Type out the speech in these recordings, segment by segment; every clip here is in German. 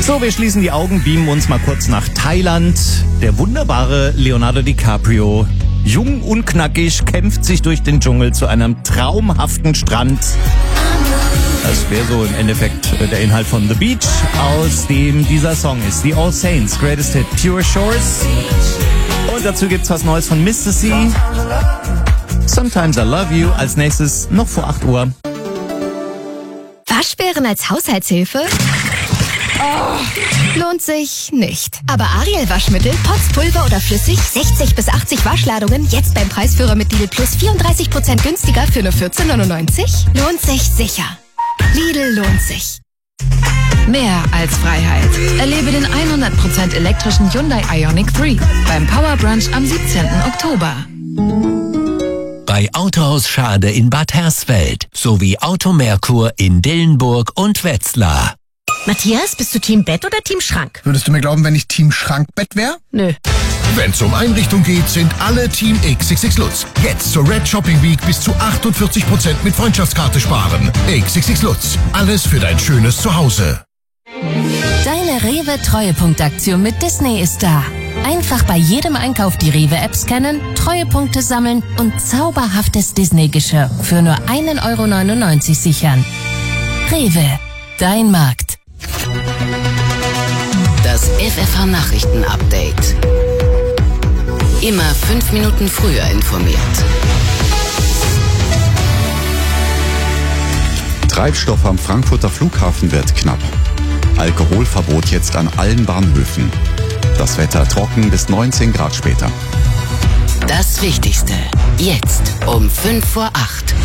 So, wir schließen die Augen, beamen uns mal kurz nach Thailand. Der wunderbare Leonardo DiCaprio, jung und knackig, kämpft sich durch den Dschungel zu einem traumhaften Strand. Das wäre so im Endeffekt der Inhalt von The Beach, aus dem dieser Song ist. The All Saints, Greatest Hit, Pure Shores. Und dazu gibt's was Neues von Mr. C. Sometimes I Love You. Als nächstes noch vor 8 Uhr. Waschbären als Haushaltshilfe? Oh, lohnt sich nicht. Aber Ariel Waschmittel, Pots, Pulver oder flüssig, 60 bis 80 Waschladungen, jetzt beim Preisführer mit Lidl Plus 34% günstiger für nur 14,99? Lohnt sich sicher. Lidl lohnt sich. Mehr als Freiheit. Erlebe den 100% elektrischen Hyundai Ioniq 3 beim Power Brunch am 17. Oktober. Bei Autohaus Schade in Bad Hersfeld sowie Auto Merkur in Dillenburg und Wetzlar. Matthias, bist du Team Bett oder Team Schrank? Würdest du mir glauben, wenn ich Team Schrankbett wäre? Nö. Wenn's um Einrichtung geht, sind alle Team XXX Lutz. Jetzt zur Red Shopping Week bis zu 48% mit Freundschaftskarte sparen. XXX Lutz. Alles für dein schönes Zuhause. Deine Rewe-Treuepunktaktion mit Disney ist da. Einfach bei jedem Einkauf die Rewe-App scannen, Treuepunkte sammeln und zauberhaftes Disney-Geschirr für nur 1,99 € sichern. Rewe, dein Markt. Das FFH-Nachrichten-Update. Immer 5 Minuten früher informiert. Treibstoff am Frankfurter Flughafen wird knapp. Alkoholverbot jetzt an allen Bahnhöfen. Das Wetter trocken bis 19 Grad später. Das Wichtigste. Jetzt um 5 vor 8.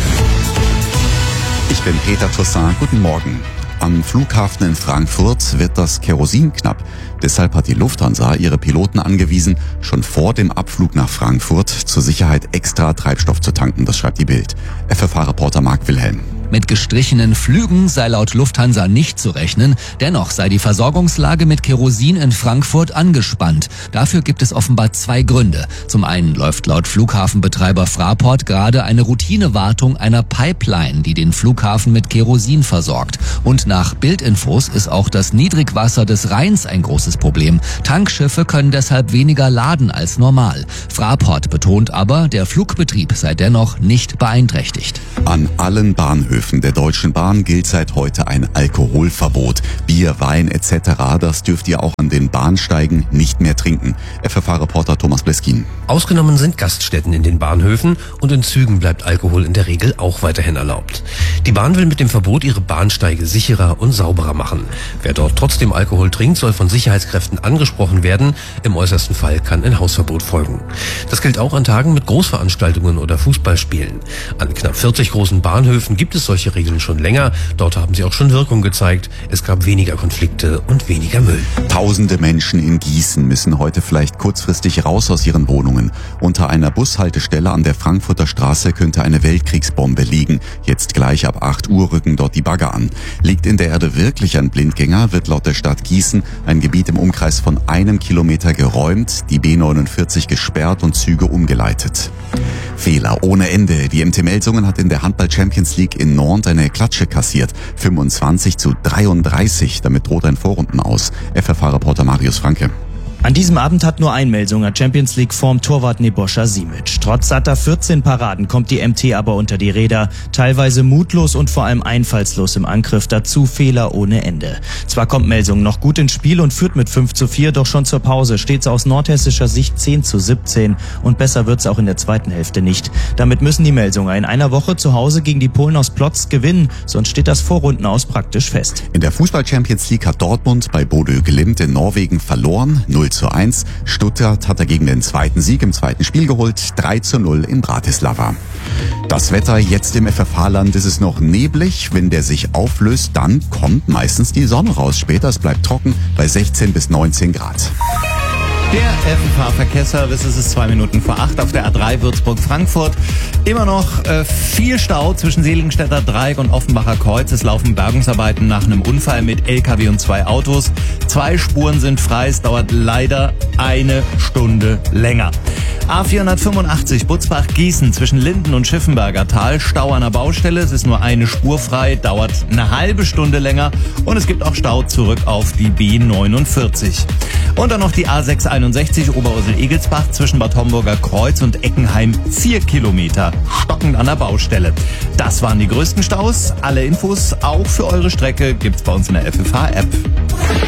Ich bin Peter Toussaint. Guten Morgen. Am Flughafen in Frankfurt wird das Kerosin knapp. Deshalb hat die Lufthansa ihre Piloten angewiesen, schon vor dem Abflug nach Frankfurt zur Sicherheit extra Treibstoff zu tanken. Das schreibt die Bild. FFH-Reporter Marc Wilhelm. Mit gestrichenen Flügen sei laut Lufthansa nicht zu rechnen. Dennoch sei die Versorgungslage mit Kerosin in Frankfurt angespannt. Dafür gibt es offenbar 2 Gründe. Zum einen läuft laut Flughafenbetreiber Fraport gerade eine Routinewartung einer Pipeline, die den Flughafen mit Kerosin versorgt. Und nach Bildinfos ist auch das Niedrigwasser des Rheins ein großes Problem. Tankschiffe können deshalb weniger laden als normal. Fraport betont aber, der Flugbetrieb sei dennoch nicht beeinträchtigt. An allen Bahnhöfen der Deutschen Bahn gilt seit heute ein Alkoholverbot. Bier, Wein etc., das dürft ihr auch an den Bahnsteigen nicht mehr trinken. FFH-Reporter Thomas Bleskin. Ausgenommen sind Gaststätten in den Bahnhöfen und in Zügen bleibt Alkohol in der Regel auch weiterhin erlaubt. Die Bahn will mit dem Verbot ihre Bahnsteige sicherer und sauberer machen. Wer dort trotzdem Alkohol trinkt, soll von Sicherheitskräften angesprochen werden. Im äußersten Fall kann ein Hausverbot folgen. Das gilt auch an Tagen mit Großveranstaltungen oder Fußballspielen. An knapp 40 großen Bahnhöfen gibt es solche Regeln schon länger. Dort haben sie auch schon Wirkung gezeigt. Es gab weniger Konflikte und weniger Müll. Tausende Menschen in Gießen müssen heute vielleicht kurzfristig raus aus ihren Wohnungen. Unter einer Bushaltestelle an der Frankfurter Straße könnte eine Weltkriegsbombe liegen. Jetzt gleich ab 8 Uhr rücken dort die Bagger an. Liegt in der Erde wirklich ein Blindgänger, wird laut der Stadt Gießen ein Gebiet im Umkreis von 1 Kilometer geräumt, die B49 gesperrt und Züge umgeleitet. Fehler ohne Ende. Die MT Melsungen hat in der Handball-Champions League in Nantes eine Klatsche kassiert. 25-33. Damit droht ein Vorrundenaus. FFH-Reporter Marius Franke. An diesem Abend hat nur ein Melsunger Champions League Form Torwart Nebojša Simic. Trotz satter 14 Paraden kommt die MT aber unter die Räder. Teilweise mutlos und vor allem einfallslos im Angriff. Dazu Fehler ohne Ende. Zwar kommt Melsungen noch gut ins Spiel und führt mit 5:4, doch schon zur Pause steht's aus nordhessischer Sicht 10:17 und besser wird's auch in der zweiten Hälfte nicht. Damit müssen die Melsunger in einer Woche zu Hause gegen die Polen aus Plock gewinnen, sonst steht das Vorrundenaus praktisch fest. In der Fußball-Champions League hat Dortmund bei Bodø Glimt in Norwegen verloren, 0:1. Stuttgart hat dagegen den zweiten Sieg im zweiten Spiel geholt, 3:0 in Bratislava. Das Wetter jetzt im FFH-Land ist es noch neblig. Wenn der sich auflöst, dann kommt meistens die Sonne raus. Später, es bleibt trocken bei 16 bis 19 Grad. Der FFH-Verkehrsservice, es ist 2 Minuten vor 8 auf der A3 Würzburg-Frankfurt. Immer noch viel Stau zwischen Seligenstädter Dreieck und Offenbacher Kreuz. Es laufen Bergungsarbeiten nach einem Unfall mit LKW und 2 Autos. 2 Spuren sind frei, es dauert leider 1 Stunde länger. A485 Butzbach-Gießen zwischen Linden und Schiffenberger Tal. Stau an der Baustelle. Es ist nur eine Spur frei, dauert eine halbe Stunde länger. Und es gibt auch Stau zurück auf die B49. Und dann noch die A661 Oberursel-Egelsbach zwischen Bad Homburger Kreuz und Eckenheim. 4 Kilometer stockend an der Baustelle. Das waren die größten Staus. Alle Infos auch für eure Strecke gibt's bei uns in der FFH-App.